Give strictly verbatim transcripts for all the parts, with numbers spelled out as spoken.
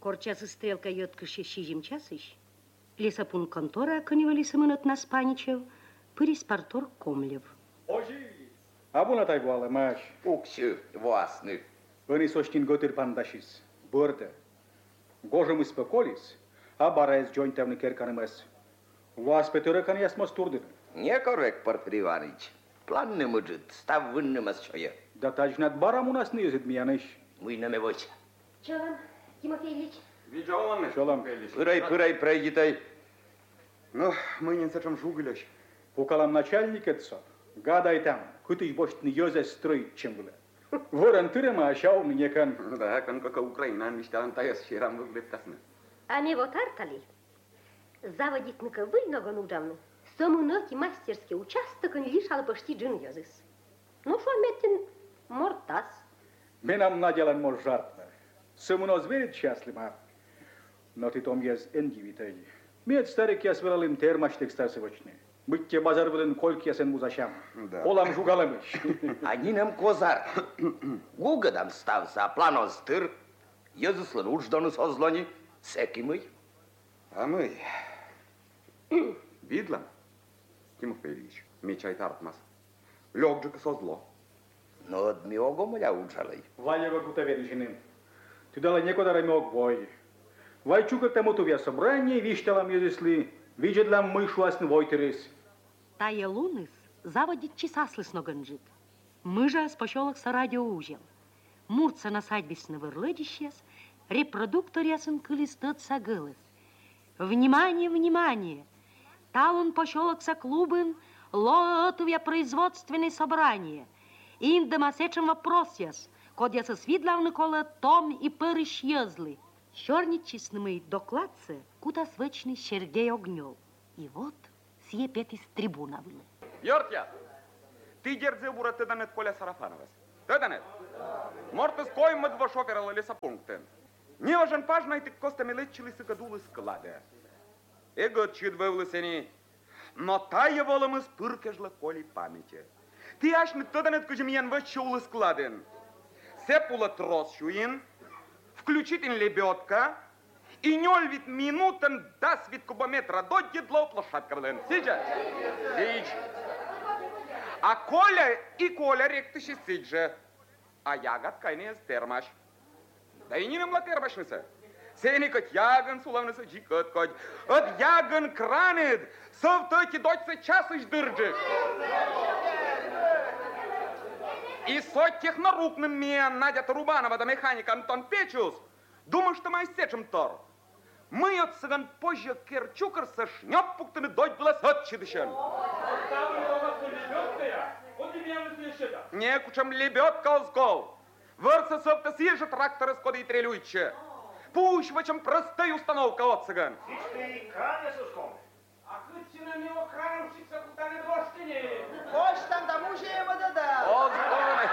Корчаса стрелка йоткаше шижим часыш, лесопун контора коневали самынот нас паничев, пыриспартор комлев. Ожи, абуна тайгуала маш. Уксю, властны. Они соштин готыр пандашис, борда. Гожем испоколис, а бараес джойнтевны керканемес. Вас петерекан ясмос турдыр. Не коррект, Порфирий Иванович. План не мыжит, став выннемас чоя. Да тачнат барам у нас не езет мияныш. Мыйна ме воча. Чолом, Тимофей Ильич. Виджаланы. Шолом. Пырай, пырай, пройдитай. Ну, мы не сачем жугляш. Пукалам начальник этсо. Гадай там, кутыш бошт не ёзе строить чем было. Ворон тырема, а шау мне кан. Да, кан как Украина, мечталан таяс шерам выглядтасны. А не вот артали. Заводитника выльного нужамны. Самуноки мастерский участок он лишал почти джин ёзыс. Ну шо метин мортас. Менам наделан мор жартна. Самуно зверит счастлива. Но ты том ез эндивитай. Мед старик я свелал им термаштек старсевочный. Быть базар вылен кольки ясен музашам. Да. Олам жугалымыш. Они нам козар. Гугадам стався, а плано стыр. Езыслын уждану созлони. Секи мы. А мы... Видлам, Тимофей Ильич, мечай тартмас. Лёгджика созло. Но адмиого моля уджалай. Валява гутаверишиним. Ты дала некуда рамёк бой. Вайчука тому тувя собрание, вишталам езысли, виджедлам мышу асны войтерес. Тая луныс заводит часаслыс ногонжит. Мыжа с пошёлок са радио ужел. Мурца на садьбисны вырлыдищес, репродуктор ясын кылистыт сагылыс. Внимание, внимание! Талон пошёлок са клубын, лотувя производственное собрание. Индема сечем вопрос яс, код яса свидлавны кола том и пырыш езлы. Чёрничисный докладце, кута свечный Сергей Огнёв. И вот сие пет из трибуна вылы. Йортя, ты дердзе бура тыданет Коля Сарафановас. Тыданет? Мортас кой мы два шофера лесопунктен. Не важен пажнай ты костами лечили сыкадулы склада. Эгот чид вывлысени. Но тая волым из пыркежла Коли памяти. Ты аж не тыданет кожемьян вачулы складен. Сепула трос шуин. Включить ин лебедка, и ноль вид минутен даст вид кубометра до дедло лошадка влен. Сидя? Сидж. А Коля и Коля ректыши сидже. А ягод кайне термаш. Да и не намла термашныса. Сени кот яган сулавныса джикот кот. От яган кранет. Совтоки дочса часыш дырджик. И сот технорукным мен Надя Рубанова да механика Антон Печус. Думаю, что мы сечем тор. Мы от саган позже керчукар со шнёппуктами дочь была сотчидышен. Не кучам лебедка озгол. Върса совта сижа трактора с кода и трелюйче. Пусть вачам простая установка от саган. Сичты кране суском. А кыци на него краном шикса кутане двоштине. Почтам да муже его да-да. Озговны.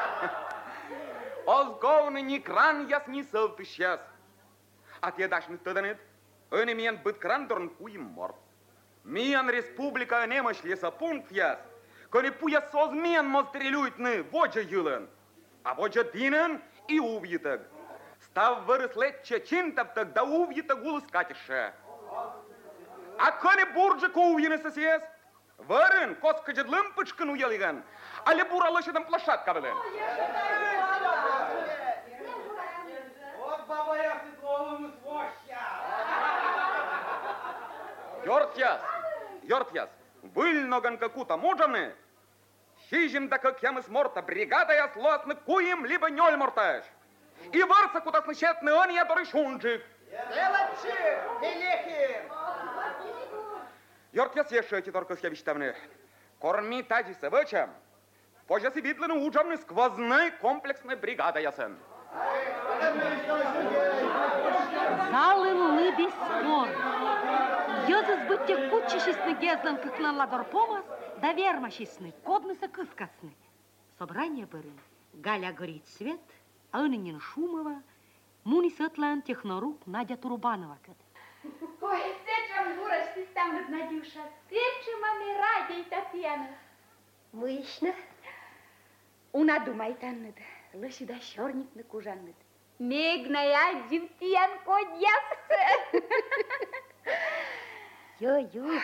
Озговны ни кран яс ни совты сейчас. А те дашь не тыданет. Они мен быт кран дорн куем морд. Мен республика немощ лесопункт яс. Коли пуя созмен мострелюет ны воджа юлен. А воджа динен и увьеток. Став вырыс летче чинтов так да увьеток гулы скатише. А коли бурджик увьены сосес. Варен, коскаджет лымпочкан уелиган. Але бура лошадам площадка вылен. Вот баба я сытловым своща. Йортяс, Йортяс, выльноган какута муджаны. Хижим да как ямыс морта бригада я сласны куем, либо нёль морташ. И варса куда снычетны он я доры шунджик. Делачи, нелехи. Йортяс еще эти торкос я вещтавны. Корми таджиса вычам. Позже си видлены уджамны сквозной комплексной бригада ясен. Залым мы без спор. Йозыс будьте кучищесны гезлен, как на ладор помас, да вермащесны, кодныса кыскасны. Собрание быры. Галя горит свет, а Анинин Шумова, Муни Светлан технорук Надя Турубанова. Ой, сечем бураш ты там, Надюша, сечем ами Радя и Татьяна. Мышно. Una думает, Аннет, лошадь щорник на кужаннет. Мегная дивтиян кодясы. Йо-юк.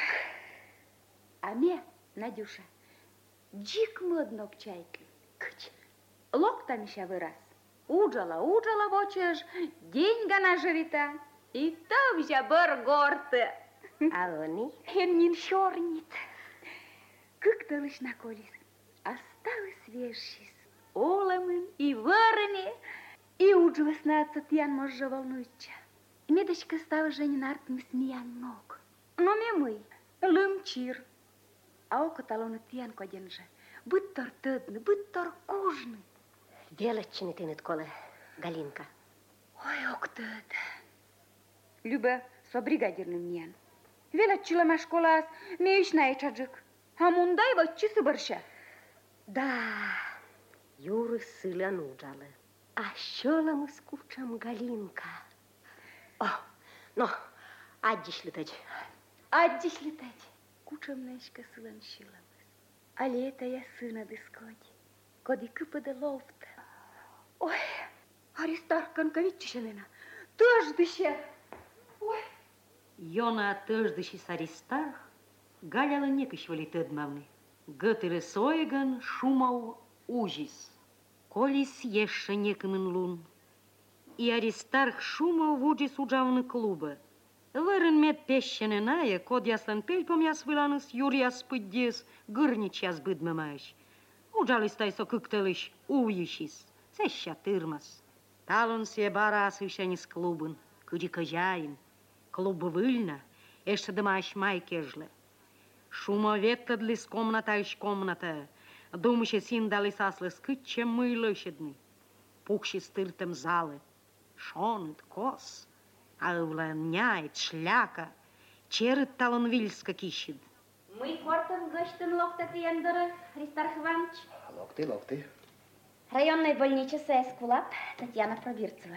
А ме, Надюша, джик моднок чайки. Кыч. Локтами ща выраз. Уджала, уджала вочеш, деньга наживита. И там же боргорты. А они? Хеннин шорнит. Как талыш на колес. Осталось вешись. Олемын и варами. И уджалась на цатьян може волнуюча. Медочка стала Женин артым смеян ног. Но мемый, лымчир. А око талоны тьян коденже. Быть тор тыдны, быть тор кужны. Делать ты нет, коле, Галинка. Ой, ок тыд. Люба со бригадирным миян. Велят чилама школас, меюш на эчаджик. А мундай вот часы борща. Да, Юры сылян уджалы. А щола мы скучам, Галинка. О, ну, аддиш летать. Аддиш летать. Кучам нечка сылан щиламыз. А лето я сына дыскоди. Коди кыпыда лофта. Ой, Аристарх Конковичишенена. Тоже дыще. Ой. Йона тăждăши Аристарх, галяла некăшвали тăдмавны. Гăтыры соеган шумау ужис. Колис ешшă некăмын лун. И Аристарх шумау вуджис уджавны клубă. Вырын мед пещененая, код яслан пельпом яс выланыс, юр яс пыддес, гырнич яс быдмăмаș. Уджалис тайсо кыктăлыш уйышис. Сеща тырмас. Талон се бара асывшанис клубын, кыди кажаин. Клуб выльна, эште дымаш майкежле. Шумо веттăдли с комната иш комната. Думыше син дали саслы скытче мыйлăшедны. Пухши стыртем залы. Шонет, кос. Ăвлăняет, шляка. Черыт талон вильска кищид. Мы кортон гăштын локтăты яндыры, Аристарх Иванович. Локти, локти. Районной больничество Эскулап, Татьяна Пробирцева.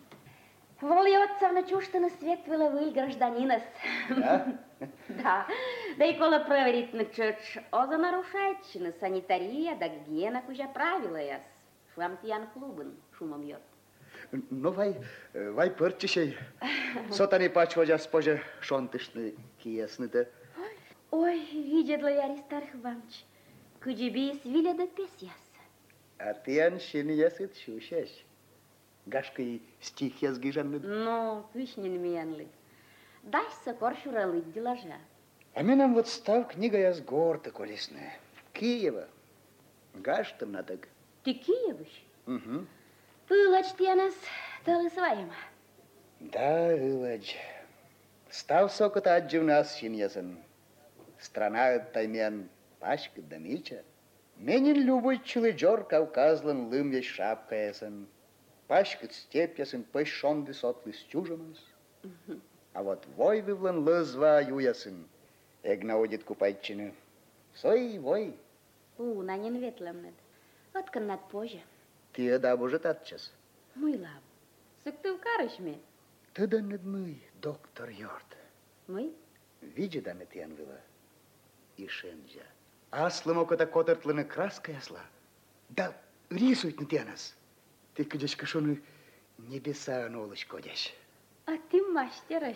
Вольётцевна чуштыны свет выловыль гражданинос. Да? Да. Да и кола проверить на чёрч, оза нарушайчины, санитария, да гигиена, кужа правила яс. Шламтиян клубын шумом йот. Ну, вай, вай пырчишей. Сотани пачводжа спожа шонтышны киясны-то. Ой, видела я, Аристарх Иванович, куджиби свиля да пес яс. А ты аншин ясыт шушаш. Гашкой стих язгижанны. Ну, вишнин миянлы. Дай сокор шуралы делажа. А менам вот став книга яс горта колесная. Киева. Гаштам надак. Ты Киевыш? Угу. Пылач ты нас талы своим. Да, Ивач. Став сокота аджи у нас шин ясан. Страна таймен пашка да мича. Менин любой чилыджор кавказлан лым есть шапка ясан. Пашкат степь ясан пэшонды сотлы стюжамас. А вот вой вывлан лызва юясын. Эгна одит купайчины. Сой вой. У, на нен ветлам над. Откан над позже. Ты да боже татчас. Мой лав. Сык ты укарыш ме? Ты да над мы, доктор Йорд. Мы? Види да мет ян вила. И шенджа. Аслым окота котыртлыны краска ясла. Да рисует над янас. Ты кыдеш кашоны небеса нолыш кодеш. А ты мастераш.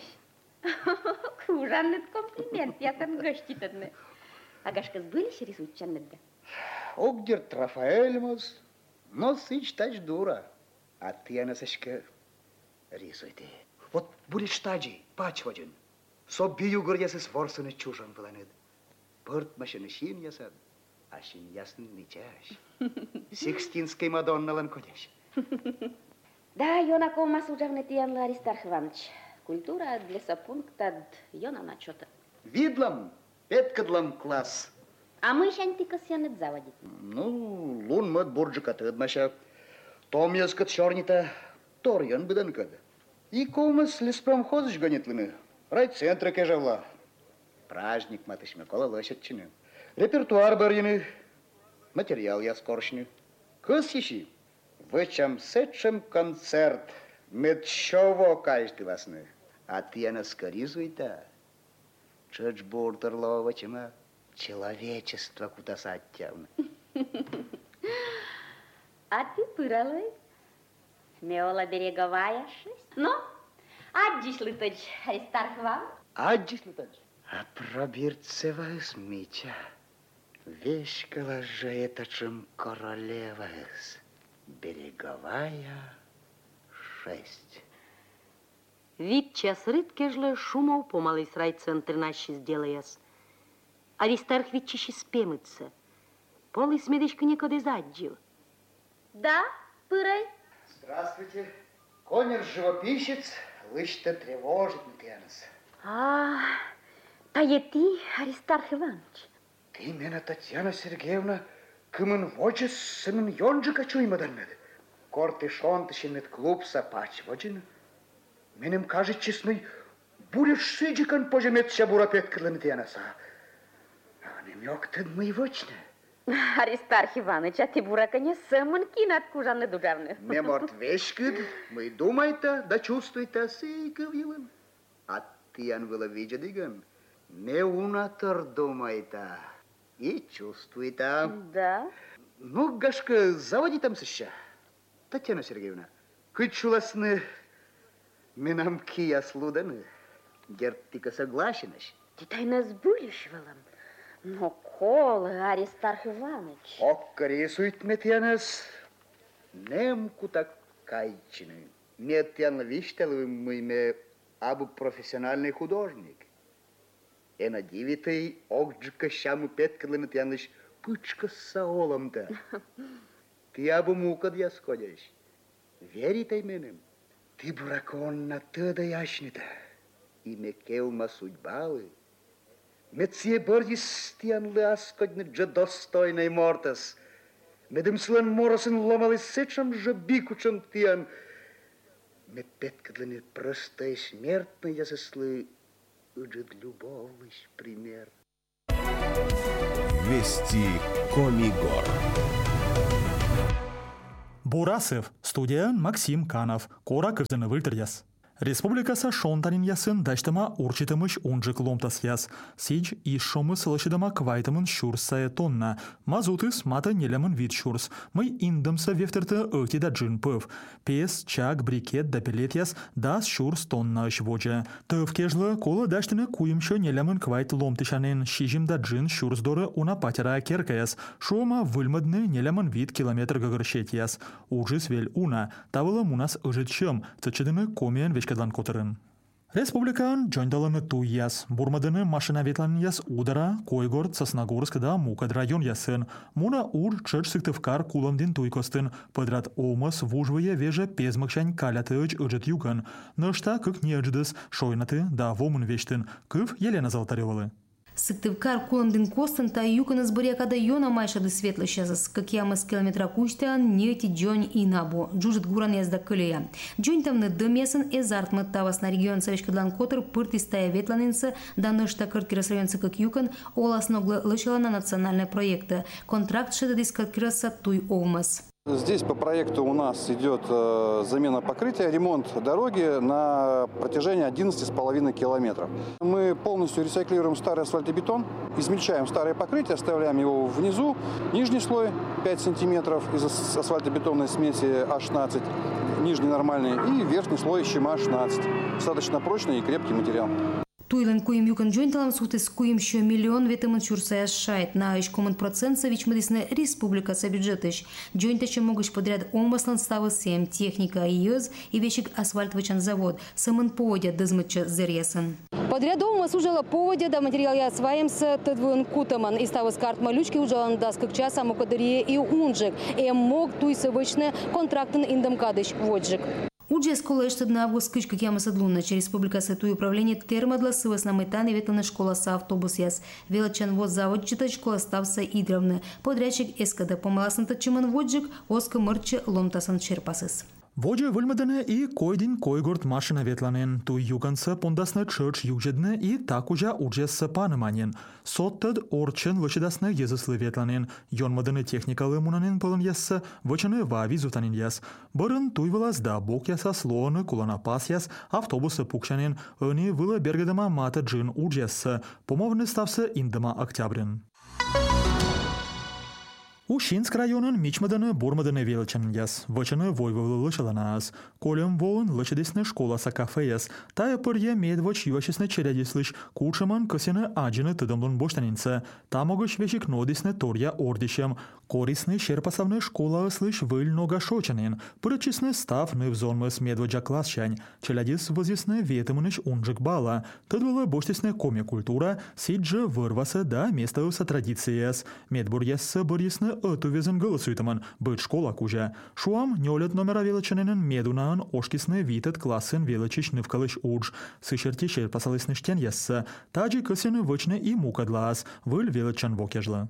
Ужанный комплимент, я там гости тадны. А гашка сбылись рисуют чаннедда? Огдерт Рафаэльмос, но сыч тач дура. А ты янасашка рисуй ты. Вот будет штаджи, пачваджин. Со бию ясы сворсыны чужан выланед. Пырт машины шин ясад, а шин ясны ничаш. Сикстинской Мадонналан кодеш. Да, ёна колмас ужавны тиянлы Аристарх Иванович. Культура для сапункта ёна начёта. Видлам, петкадлам класс. А мы шантика сянет заводить. Ну, лун мат бурджика тыдмаша. Том яскат шорнита, тор ян быданкада. И колмас леспромхозыш гонетлыны. Райцентры кежавла. Праздник матышме кола лошадчины. Репертуар барины. Материал я скоршны. Кыс ещи. Вычам сечем концерт. Медчово каждый васны. А ты наскоризуй-то. Чач буртерлова чема. Человечество кутасать тявно. А ты пыралой? Смела береговая шесть. Ну, аджиш лытач, Аристарх Иванович? Аджиш лытач. А пробирцева смича. Вешкала же это, чем королева. Береговая шесть. Від час ридкежле шумов по малий райцентр наші сделаяс. Аристарх відчище спемиться. Полы с медочкой некуда заджил. Да, пырай. Здравствуйте. Конер-живописец, лыж-то тревожит Митянос. А, та е ты, Аристарх Иванович. Ты меня, Татьяна Сергеевна, кымын вочес сымын йонжика чуймадан. Кортышон тышинет клуб сапач воджин. Менем кажет честный, будешь сыджикан пожемет бурапет кырлымитяноса. А немёк ты мы вочне. Аристарх Иванович, а ты бурака не сэмэн кинат кужаны дужавны. Не мортвешкид, мы думай-то, да чувствуй-то сыков елым. А ты, Анвела, виджадыган, не унатор думай-то и чувствуй-то. Да? Ну, Гашка, заводи там сыща. Татьяна Сергеевна, кычуласны, минам кия слуданы, гертика согласенаш. Ты тай нас будущего. Но колы, Аристарх Иванович. Окка рисует метьянас, немку так кайчины. Метьян виштелы мы ме абы профессиональный художник. И на дивитой окджика щаму петкалы метьяныш пычка с саолом-то. Ты абы мукад я сходишь. Веритай менем. Ты бракон на тыда яшнита. И мекелма судьбалы. Меție бърдис тиян леаскодне джа достойной мортас. Медем слен морасен ломали сечам жа бикучам тиян. Ме петкадлene простой смертной я заслы уджет любовный пример. Вести Комигор. Бурасев, студия Максим Канов, Кора Кырдыны Выльтыряс. Республикаса шонтанин ясын даштама урчитымыш унжик ломтас яс. Сич и шомы сылышыдама квайтымын шурс сая тонна. Мазутыс мата нелемын вид шурс. Мы индымса вефтерты ыти да джин пыв. Пес, чак, брикет да пелет яс дас шурс тонна ыш вожа. Тыв кежлы кола даштыны куйымшо нелемын квайт ломтышанен. Шижим да джин шурс доры уна патера керка яс. Шома выльмадны нелемын вид километр гагыршет яс. Ужис вель уна. Тавыла мунас ыжит чым. Цычыдыны комиен вечка Котырын. Республикан жойндалыны туй яс. Бурмадыны машина ветлан яс удара, Койгород, Сосногорск да Мукад район ясын. Муна ур чыч сыктывкар кулымдин туй костын. Подряд омыс вужвые веже пезмыкшань калятыч ыжыт юган. Нышта кык не ыждыс, шойнаты да вомын вештын. Кыв Елена Золотаревалы. Сыктывкар кулымдин костын та юканы сбырякада йона майшады светло щазыс, как ямас километра кучтян нети джонь и набу, джужит гуран язда кылея. Джонь тамны дымесын эзартмы тавас на регион Савичкадлан Котыр пырт истая ветланынсы, да нышта кырткирас районцы как юкан, олас ноглы лычала на национальные проекты. Контракт шедадис кырткираса туй овмас. Здесь по проекту у нас идет э, замена покрытия, ремонт дороги на протяжении одиннадцати с половиной километров. Мы полностью ресайклируем старый асфальтобетон, измельчаем старое покрытие, оставляем его внизу, нижний слой пять сантиметров из асфальтобетонной смеси А шестнадцать, нижний нормальный, и верхний слой щема шестнадцать. Достаточно прочный и крепкий материал. Туйлен куим юкан джойнталам сутес куим шо миллион ветамын чурсая шайт на иш команд процент савич медисна республика са бюджетыш. Джойнтача могыш подряд омбаслан става семь техника и йоз и вещик асфальтовачан завод. Самын поводя дызмыча зерьясан. Подряд омас ужала поводя да материал я осваемся тадвын кутаман. И става скарт малючки ужалан да скакча самокадарие и унжик. И мог туйса вычне контрактын индам-кадыш воджик. Уджи скола на август кычка кяма садлунна через республика сатуй управление термадла сывас на майтане ветлана школа са автобус яс. Велачан воз завод чита школа ставса идровны. Подрядчик эскада помаласан тачиман воджик оска мырче ломтасан черпасыс. Воджи выльмадыны и койдин Койгород машина ветланен. Туй юганса пондасны чырч южедны и так уже уджесса паныманен. Соттад орчен лычедасны езыслы ветланен. Йонмадыны техникалы мунанен пылын ясса, вычыны вави зутанен яс. Бырын туй вылаз да бок яса слоаны кулана пас яс, автобусы пукшанен, ыни вылы бергедама мата джин уджесса, помовны ставсы индыма октябрин. Ушинск районын мичмаданы бурмаданы величен яс, вачаны войвовлы лышаланас, колем воын лычедесны школаса кафеяс, тая пырье медвоч юашесны чередислыш, кучаман косяны аджины тыдымлын боштанинца, тамогыш вешик нодисны торья ордищем, корисны шерпасавны школа слыш выль нога шочанин, пырычисны став невзонмыс медводжа классчань, челядис возисны ветымыныш унжик бала, тыдвылы боштесны коми культура, сиджы вырваса да местауса традицияс, медбурьяссы бұрьесны ötüvezin gılısıytımın büt şkola kuja. Şuam nölet номера величанının medunağın oşkisni vitet klassın veličiş nıvkalış uç. Sışırti şerpasalısnışken yassa. Tacı kısını vıçны и mukadlas. Vıl величан vokejlı.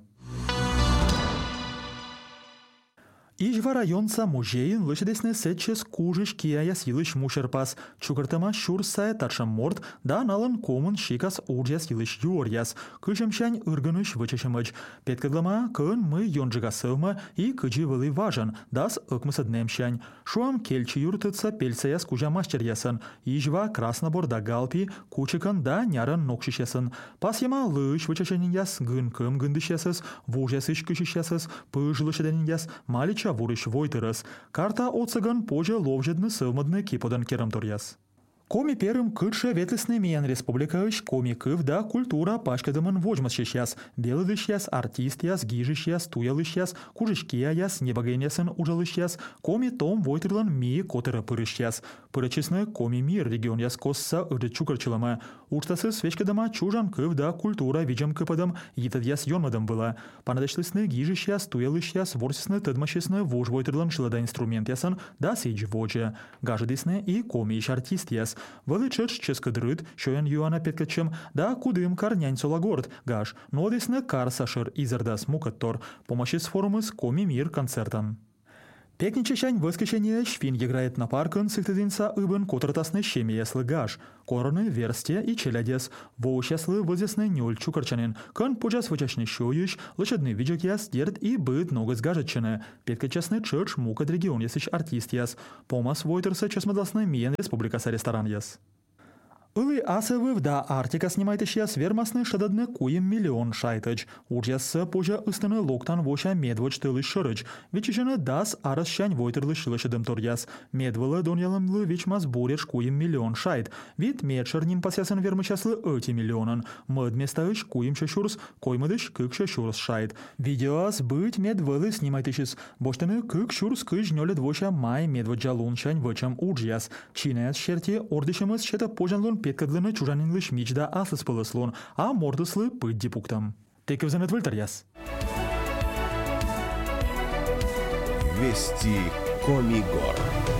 Ижва районца музейин лышедесне сетчес кужиш кия силыш мушерпас, чукартама шурсая таршам морд, да налын комын шикас урджас силыш юорьяс, кышемшань ыргыныш вычешемыч. Петкадлама кын мы йонжига сывма и кыджи вылы важан, дас ыкмысаднемшань. Шуам кельчи юртыца пельцаяс кужа мастерьясын, ижва красноборда галпи, кучикан да няран нокшишесын. Пас яма лыш вычешениньяс гын кым гындышесыз, вужесыш кышишесыз, пыж лышедениньяс, малич вурыш войтырыс. Карта оцыган пожа ловжедны сывмадны киподан керамторяс. Коми перым кытше ветлесны миян республикаыш коми кыв да культура пашкадымын вожмасшешяс, белыдышяс, артистяс, гижышяс, туялышяс, кужышкияяс, небагенясын ужалышяс, коми том войтырлан ми котыры пырышяс. Пырычысны коми мир регион яс косса ыды чукарчылама. Уштасы свечкадыма чужан кыв да культура виджам кыпадым йитад яс йонмадым была. Панадашлысны гижышяс, туялышяс, ворсисны тыдмашесны вож войтырлан шылада инструмент ясын да сейдж вожа. Гажадысны и коми иш артист яс. Величеш ческадрыт, шоян юана петкачем, да кудым карнянь солагорд, гаш, нодесны кар сашыр изардас мукаттор, помощис форумыс коми мир концертан. Пекничешань воскрешение швин играет на паркан сыктадинца ыбын котратасны шемияслы гаш, корны версте и челядес, воущаслы возясны нюль чукарчанин, кан поджас вычашны шоюш, лошадный виджик яс дерт и быт ногыз гажачаны, петкачасны чырч мукад регион ясыч артист яс, помас войтерса часмадасны миен республикаса ресторан яс. Ылы асывы да Артика снимайтыш яс вермасны шададны куем миллион шайтыч. Уржяссы пожа ыстыны локтан воша медвоч тылы шырыч. Вичишыны дас арас шань войтырлы шылышыдым торяс. Медвылы донялымлы вичмас буреш куем миллион шайт. Вит медшыр ним пасясын вермычаслы öti миллионын. Мыд местаыш куем шашурс, коймыдыш кык шашурс шайт. Видеоас быть медвылы снимайтышыс. Боштыны кык шурс кыж нёлет воша май медводжа лун шань вычам уржяс. Чинаяс шерти ордышымыз шета пожанлун петкадлыны чужанинлыш мичда асыс пылыслун, а мордыслы пыт дипуктам. Текевзанет выльтарьяс. Вести Комигор.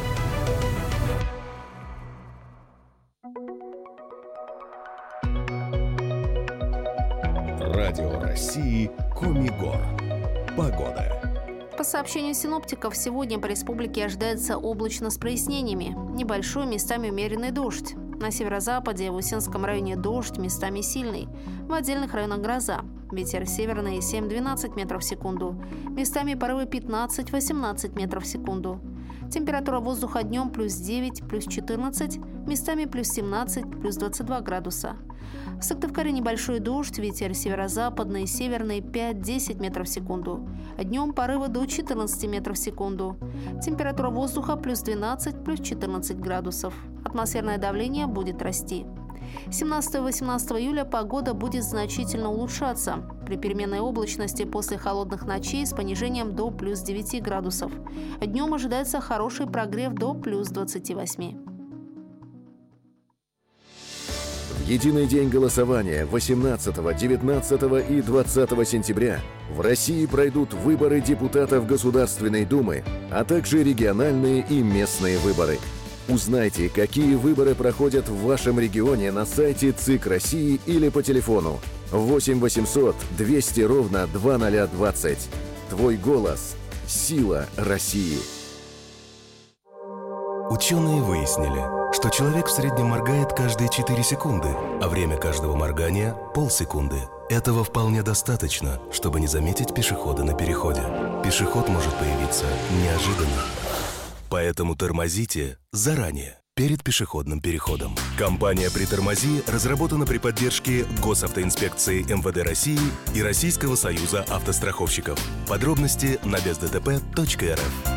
Радио России Комигор. Погода. По сообщению синоптиков, сегодня по республике ожидается облачно с прояснениями. Небольшой, местами умеренный дождь. На северо-западе в Усинском районе дождь, местами сильный. В отдельных районах гроза. Ветер северный семь-двенадцать метров в секунду. Местами порывы пятнадцать-восемнадцать метров в секунду. Температура воздуха днем плюс девять, плюс четырнадцать, местами плюс семнадцать, плюс двадцать два градуса. В Сыктывкаре небольшой дождь, ветер северо-западный, северный пять-десять метров в секунду. Днем порывы до четырнадцати метров в секунду. Температура воздуха плюс двенадцать, плюс четырнадцать градусов. Атмосферное давление будет расти. семнадцатого-восемнадцатого июля погода будет значительно улучшаться. При переменной облачности после холодных ночей с понижением до плюс девяти градусов. Днем ожидается хороший прогрев до плюс двадцати восьми. В единый день голосования восемнадцатого, девятнадцатого и двадцатого сентября в России пройдут выборы депутатов Государственной Думы, а также региональные и местные выборы. Узнайте, какие выборы проходят в вашем регионе на сайте ЦИК России или по телефону восемь восемьсот двести ровно два ноль двадцать. Твой голос – сила России. Ученые выяснили, что человек в среднем моргает каждые четыре секунды, а время каждого моргания – полсекунды. Этого вполне достаточно, чтобы не заметить пешехода на переходе. Пешеход может появиться неожиданно. Поэтому тормозите заранее. перед пешеходным переходом. Компания «Притормози» разработана при поддержке Госавтоинспекции эм вэ дэ России и Российского союза автостраховщиков. Подробности на бездтп точка эр эф.